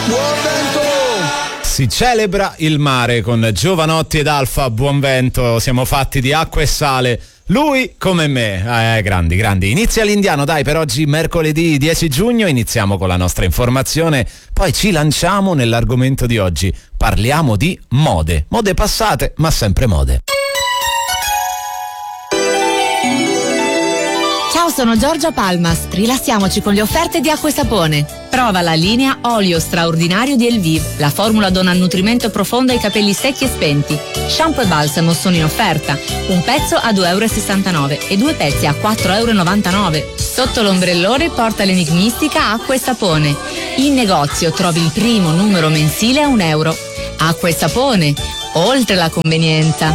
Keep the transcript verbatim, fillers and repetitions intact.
Buon vento! Si celebra il mare con Giovanotti ed Alfa Buonvento, siamo fatti di acqua e sale. Lui come me, eh, grandi, grandi. Inizia l'Indiano, dai, per oggi mercoledì dieci giugno, iniziamo con la nostra informazione, poi ci lanciamo nell'argomento di oggi. Parliamo di mode, mode passate, ma sempre mode. Ciao, sono Giorgia Palmas. Rilassiamoci con le offerte di acqua e sapone. Prova la linea olio straordinario di Elvive. La formula dona nutrimento profondo ai capelli secchi e spenti. Shampoo e balsamo sono in offerta. Un pezzo a due virgola sessantanove euro e due pezzi a quattro virgola novantanove euro. Sotto l'ombrellone porta l'enigmistica acqua e sapone. In negozio trovi il primo numero mensile a un euro. Acqua e sapone, oltre la convenienza.